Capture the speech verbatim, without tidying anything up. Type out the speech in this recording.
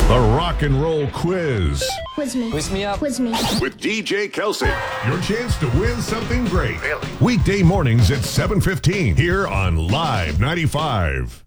The Rock and Roll Quiz. Quiz me. Quiz me up. Quiz me. With D J Kelsey. Your chance to win something great. Really? Weekday mornings at seven fifteen here on Live ninety-five.